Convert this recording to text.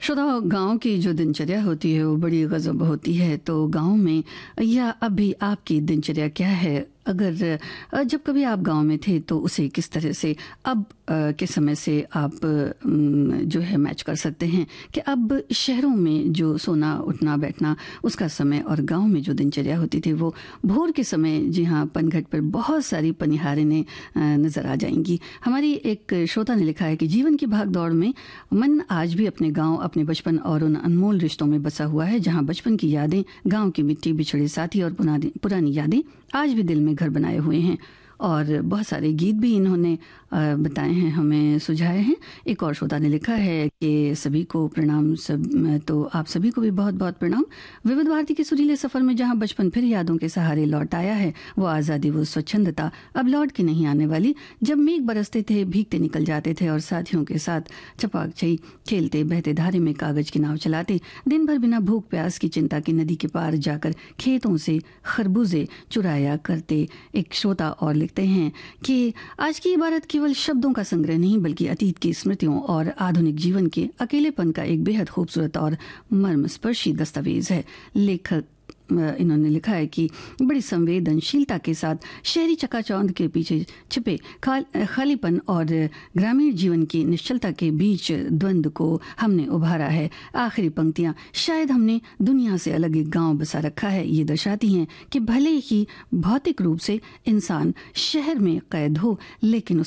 श्रोताओ, गाँव की जो दिनचर्या होती है वो बड़ी गज़ब होती है। तो गाँव में या अभी आपकी दिनचर्या क्या है? अगर जब कभी आप गाँव में थे तो उसे किस तरह से अब के समय से आप जो है मैच कर सकते हैं कि अब शहरों में जो सोना उठना बैठना उसका समय और गाँव में जो दिनचर्या होती थी वो भोर के समय, जी हाँ, पनघट पर बहुत सारी पनिहारें नज़र आ जाएंगी। हमारी एक श्रोता ने लिखा है कि जीवन की भाग दौड़ में मन आज भी अपने गांव, अपने बचपन और उन अनमोल रिश्तों में बसा हुआ है जहां बचपन की यादें, गांव की मिट्टी, बिछड़े साथी और पुरानी यादें आज भी दिल में घर बनाए हुए हैं। और बहुत सारे गीत भी इन्होंने बताए हैं, हमें सुझाए हैं। एक और श्रोता ने लिखा है कि सभी को प्रणाम, तो आप सभी को भी बहुत बहुत प्रणाम। विविध भारती के सुरीले सफ़र में जहां बचपन फिर यादों के सहारे लौट आया है, वो आज़ादी, वो स्वच्छंदता अब लौट के नहीं आने वाली। जब मेघ बरसते थे, भीगते निकल जाते थे और साथियों के साथ छपाक खेलते, बहते धारे में कागज की नाव चलाते, दिन भर बिना भूख प्यास की चिंता के नदी के पार जाकर खेतों से खरबूजे चुराया करते। एक श्रोता और लिखते हैं कि आज की इबारत केवल शब्दों का संग्रह नहीं बल्कि अतीत की स्मृतियों और आधुनिक जीवन के अकेलेपन का एक बेहद खूबसूरत और मर्मस्पर्शी दस्तावेज है। लेखक इन्होंने लिखा है कि बड़ी संवेदनशीलता के साथ शहरी चकाचौंध के पीछे छिपे खालीपन और ग्रामीण जीवन की निश्चलता के बीच द्वंद्व को हमने उभारा है। आखिरी पंक्तियां, शायद हमने दुनिया से अलग एक गांव बसा रखा है, ये दर्शाती हैं कि भले ही भौतिक रूप से इंसान शहर में कैद हो, लेकिन